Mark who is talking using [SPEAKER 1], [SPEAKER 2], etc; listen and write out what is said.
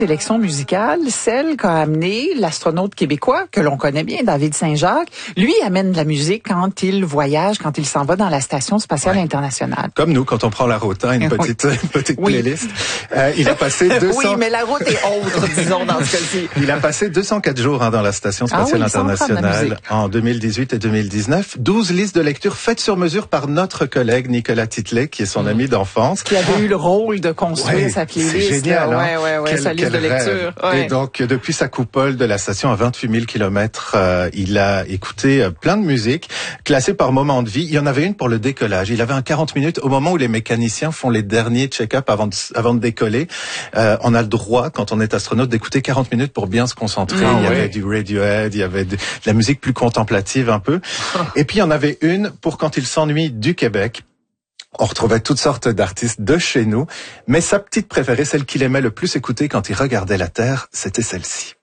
[SPEAKER 1] sélection musicale, celle qu'a amené l'astronaute québécois, que l'on connaît bien, David Saint-Jacques. Lui amène de la musique quand il voyage, quand il s'en va dans la Station spatiale internationale.
[SPEAKER 2] Comme nous, quand on prend la route, une petite playlist. Il a passé 200...
[SPEAKER 1] Oui, mais la route est autre, disons, dans ce cas-ci.
[SPEAKER 2] Il a passé 204 jours dans la Station spatiale internationale en 2018 et 2019. 12 listes de lecture faites sur mesure par notre collègue Nicolas Titlet, qui est son ami d'enfance.
[SPEAKER 1] Qui avait eu le rôle de construire sa playlist.
[SPEAKER 2] C'est génial,
[SPEAKER 1] sa liste de lecture.
[SPEAKER 2] Et donc, depuis sa coupole de la station à 28 000 kilomètres, il a écouté plein de musique, classées par moment de vie. Il y en avait une pour le décollage. Il avait un 40 minutes au moment où les mécaniciens font les derniers check-up avant de décoller. On a le droit, quand on est astronaute, d'écouter 40 minutes pour bien se concentrer. Il y avait du Radiohead, il y avait de la musique plus contemplative un peu. Et puis, il y en avait une pour quand il s'ennuie du Québec. On retrouvait toutes sortes d'artistes de chez nous, mais sa petite préférée, celle qu'il aimait le plus écouter quand il regardait la Terre, c'était celle-ci.